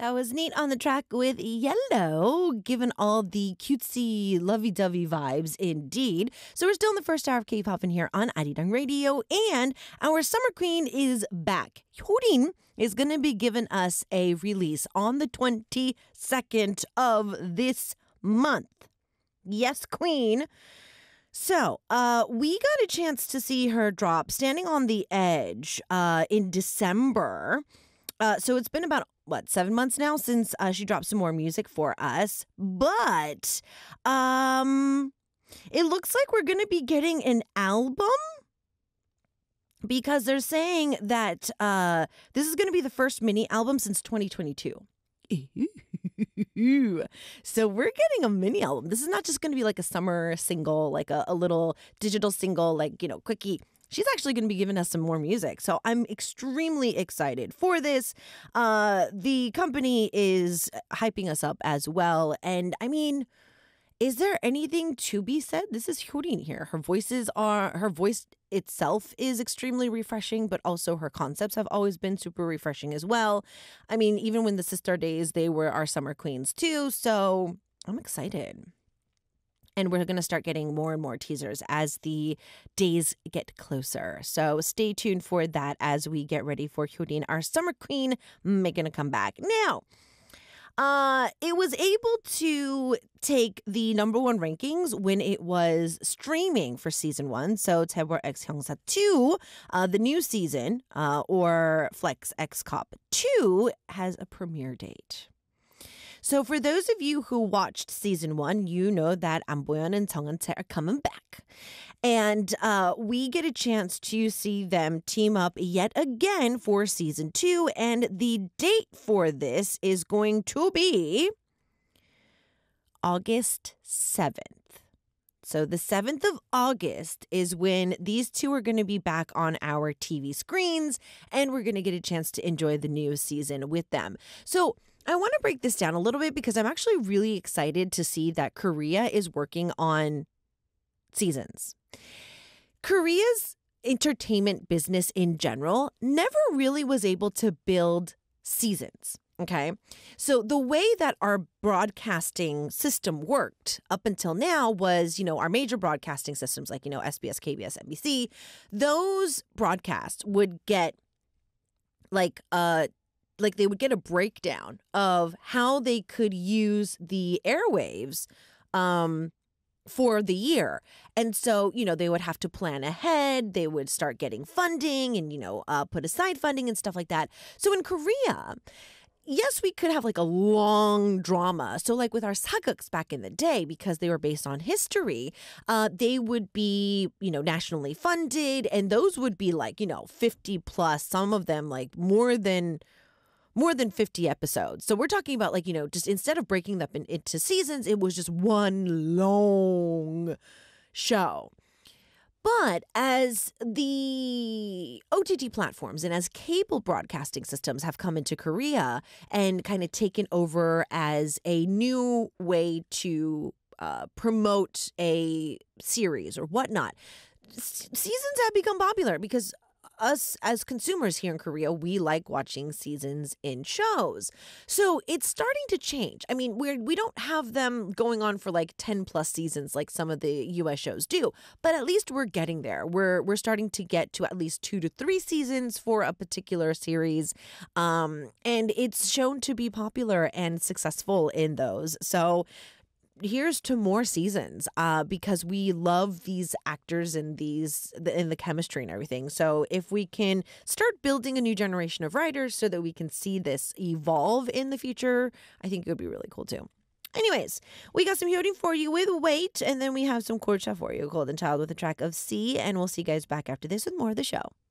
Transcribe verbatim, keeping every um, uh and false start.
That was neat on the track with Yellow, given all the cutesy, lovey-dovey vibes indeed. So we're still in the first hour of K-pop in here on Arirang Radio, and our summer queen is back. Hyorin is going to be giving us a release on the twenty-second of this month. Yes, queen. So, uh, we got a chance to see her drop Standing on the Edge uh, in December. Uh, so it's been about, what, seven months now since uh, she dropped some more music for us. But um, it looks like we're going to be getting an album because they're saying that uh, this is going to be the first mini album since twenty twenty-two. So we're getting a mini album. This is not just going to be like a summer single, like a, a little digital single, like, you know, quickie. She's actually going to be giving us some more music. So I'm extremely excited for this. Uh, the company is hyping us up as well. And I mean, is there anything to be said? This is Hyorin here. Her voices are, her voice itself is extremely refreshing, but also her concepts have always been super refreshing as well. I mean, even when the Sister Days, they were our summer queens too. So I'm excited. And we're going to start getting more and more teasers as the days get closer. So stay tuned for that as we get ready for Hyorin, our summer queen, making a comeback. Now, uh, it was able to take the number one rankings when it was streaming for season one. So Taebor X Hyungsa two, uh, the new season, uh, or Flex X Cop two, has a premiere date. So for those of you who watched season one, you know that An Boyeon and Sung Eun-tae are coming back. And uh, we get a chance to see them team up yet again for season two. And the date for this is going to be August seventh. So the seventh of August is when these two are going to be back on our T V screens, and we're going to get a chance to enjoy the new season with them. So I want to break this down a little bit because I'm actually really excited to see that Korea is working on seasons. Korea's entertainment business in general never really was able to build seasons. Okay, so the way that our broadcasting system worked up until now was, you know, our major broadcasting systems like, you know, S B S, K B S, N B C, those broadcasts would get like uh like they would get a breakdown of how they could use the airwaves um for the year. And so, you know, they would have to plan ahead. They would start getting funding and, you know, uh, put aside funding and stuff like that. So in Korea, yes, we could have like a long drama. So like with our saguks back in the day, because they were based on history, uh, they would be, you know, nationally funded. And those would be like, you know, fifty plus, some of them like more than more than fifty episodes. So we're talking about like, you know, just instead of breaking them in, into seasons, it was just one long show. But as the O T T platforms and as cable broadcasting systems have come into Korea and kind of taken over as a new way to uh, promote a series or whatnot, s- seasons have become popular because us as consumers here in Korea, we like watching seasons in shows. So it's starting to change. I mean, we're, we don't have them going on for like ten plus seasons like some of the U S shows do, but at least we're getting there. We're we're starting to get to at least two to three seasons for a particular series. Um, and it's shown to be popular and successful in those. So here's to more seasons uh, because we love these actors and these the, and the chemistry and everything. So if we can start building a new generation of writers so that we can see this evolve in the future, I think it would be really cool too. Anyways, we got some Hyorin for you with Wait, and then we have some Korcha for you, Golden Child with the track of C, and we'll see you guys back after this with more of the show.